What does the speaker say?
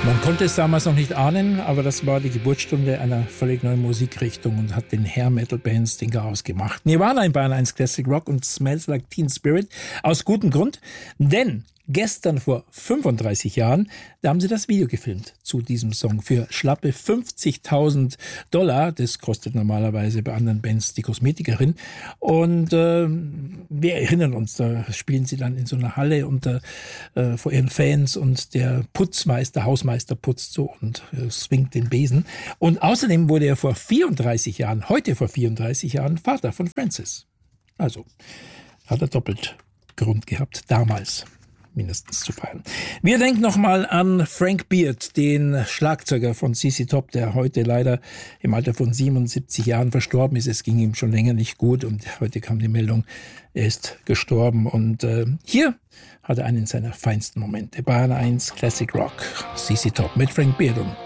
Man konnte es damals noch nicht ahnen, aber das war die Geburtsstunde einer völlig neuen Musikrichtung und hat den Hair Metal Bands den Chaos gemacht. Nirvana in Bayern 1 Classic Rock und Smells Like Teen Spirit aus gutem Grund, denn gestern vor 35 Jahren, da haben sie das Video gefilmt zu diesem Song für schlappe $50.000. Das kostet normalerweise bei anderen Bands die Kosmetikerin. Und wir erinnern uns, da spielen sie dann in so einer Halle vor ihren Fans und der Hausmeister putzt so und swingt den Besen. Und außerdem wurde er heute vor 34 Jahren Vater von Francis. Also hat er doppelt Grund gehabt, damals mindestens zu feiern. Wir denken nochmal an Frank Beard, den Schlagzeuger von ZZ Top, der heute leider im Alter von 77 Jahren verstorben ist. Es ging ihm schon länger nicht gut und heute kam die Meldung, er ist gestorben. Und hier hat er einen seiner feinsten Momente. Bayern 1 Classic Rock, ZZ Top mit Frank Beard und